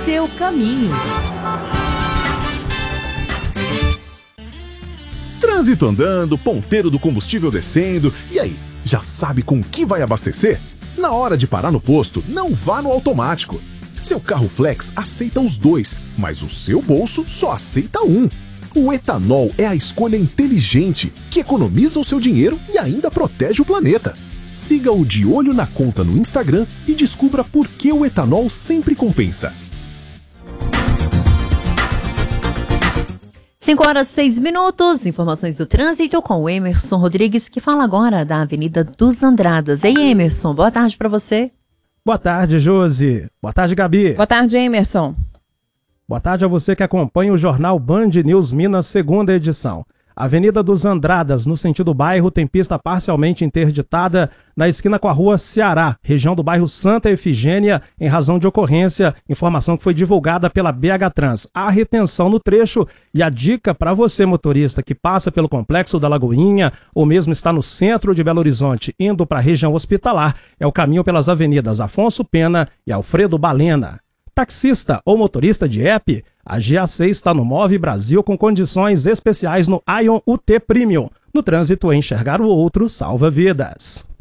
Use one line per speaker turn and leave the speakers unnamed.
seu caminho.
Trânsito andando, ponteiro do combustível descendo, e aí, já sabe com que vai abastecer? Na hora de parar no posto, não vá no automático. Seu carro flex aceita os dois, mas o seu bolso só aceita um. O etanol é a escolha inteligente, que economiza o seu dinheiro e ainda protege o planeta. Siga o De Olho na Conta no Instagram e descubra por que o etanol sempre compensa.
5h06, informações do trânsito com o Emerson Rodrigues, que fala agora da Avenida dos Andradas. Ei, Emerson, boa tarde para você.
Boa tarde, Josi. Boa tarde, Gabi.
Boa tarde, Emerson.
Boa tarde a você que acompanha o jornal Band News Minas, segunda edição. Avenida dos Andradas, no sentido bairro, tem pista parcialmente interditada na esquina com a rua Ceará, região do bairro Santa Efigênia, em razão de ocorrência, informação que foi divulgada pela BH Trans. Há retenção no trecho e a dica para você, motorista, que passa pelo Complexo da Lagoinha ou mesmo está no centro de Belo Horizonte, indo para a região hospitalar, é o caminho pelas avenidas Afonso Pena e Alfredo Balena. Taxista ou motorista de app, a GAC está no Move Brasil com condições especiais no Ion UT Premium. No trânsito, enxergar o outro salva vidas.